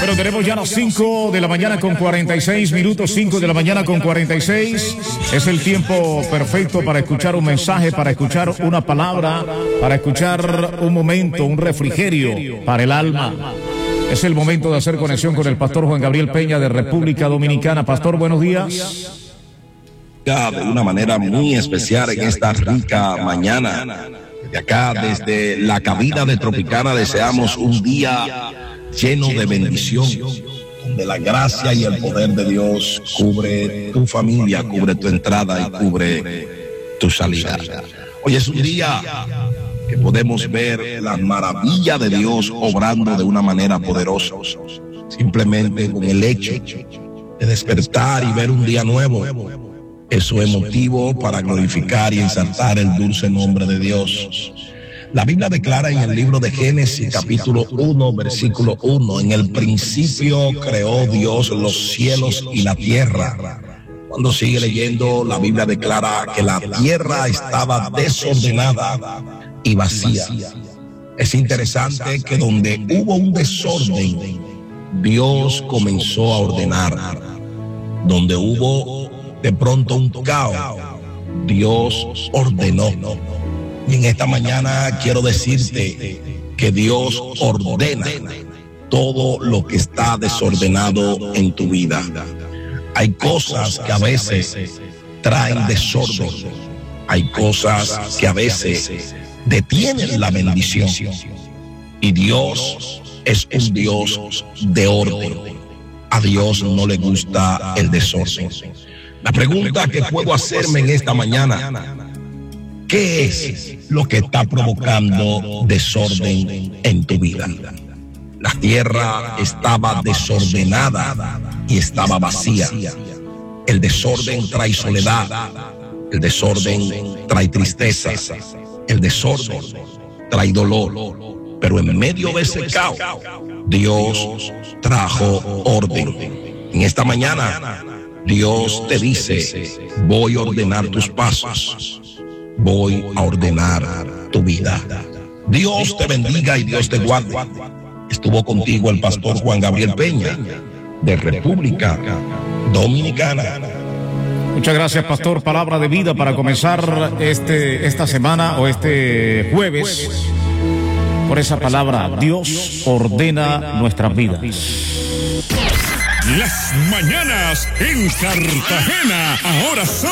Bueno, tenemos ya las 5 de la mañana con 46 minutos, 5 de la mañana con 46. Es el tiempo perfecto para escuchar un mensaje, para escuchar una palabra, para escuchar un momento, un refrigerio para el alma. Es el momento de hacer conexión con el pastor Juan Gabriel Peña de República Dominicana. Pastor, buenos días. De una manera muy especial en esta rica mañana. De acá, desde la cabina de Tropicana, deseamos un día lleno de bendición, donde la gracia y el poder de Dios cubre tu familia, cubre tu entrada y cubre tu salida. Hoy es un día que podemos ver la maravilla de Dios obrando de una manera poderosa, simplemente con el hecho de despertar y ver un día nuevo. Eso es motivo para glorificar y exaltar el dulce nombre de Dios. La Biblia declara en el libro de Génesis, capítulo 1, versículo 1, en el principio creó Dios los cielos y la tierra. Cuando sigue leyendo, la Biblia declara que la tierra estaba desordenada y vacía. Es interesante que donde hubo un desorden, Dios comenzó a ordenar. Donde hubo de pronto un caos, Dios ordenó. Y en esta mañana quiero decirte que Dios ordena todo lo que está desordenado en tu vida. Hay cosas que a veces traen desorden. Hay cosas que a veces detienen la bendición. Y Dios es un Dios de orden. A Dios no le gusta el desorden. La pregunta que puedo hacerme en esta mañana: ¿qué es lo que está provocando desorden en tu vida? La tierra estaba desordenada y estaba vacía. El desorden trae soledad. El desorden trae tristeza. El desorden trae dolor. Pero en medio de ese caos, Dios trajo orden. En esta mañana, Dios te dice: voy a ordenar tus pasos. Voy a ordenar tu vida. Dios te bendiga y Dios te guarde. Estuvo contigo el pastor Juan Gabriel Peña de República Dominicana. Muchas gracias, pastor. Palabra de vida para comenzar esta semana o este jueves. Por esa palabra, Dios ordena nuestras vidas. Las mañanas en Cartagena ahora son